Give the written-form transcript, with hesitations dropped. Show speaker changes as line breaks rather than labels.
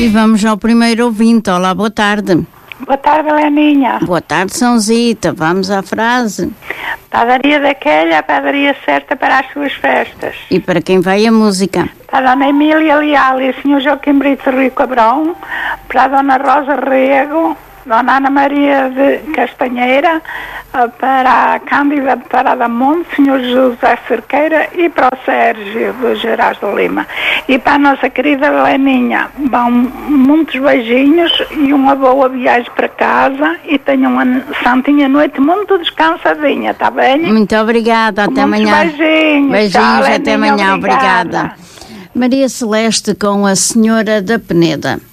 E vamos ao primeiro ouvinte. Olá, boa tarde.
Boa tarde, Leninha.
Boa tarde, São Zita. Vamos à frase.
Padaria daquela, a padaria certa para as suas festas.
E para quem vai a música?
Para a Dona Emília Leal e o Sr. Joaquim Brito Rico Abrão, para a Dona Rosa Rego, Dona Ana Maria de Castanheira, para a Cândida Parada Monte, Sr. José Cerqueira e para o Sérgio do Gerais do Lima. E para a nossa querida Leninha, vão muitos beijinhos e uma boa viagem para casa e tenham uma santinha noite muito descansadinha, está bem?
Muito obrigada, até amanhã.
Beijinhos,
até amanhã, obrigada. Maria Celeste com a Senhora da Peneda.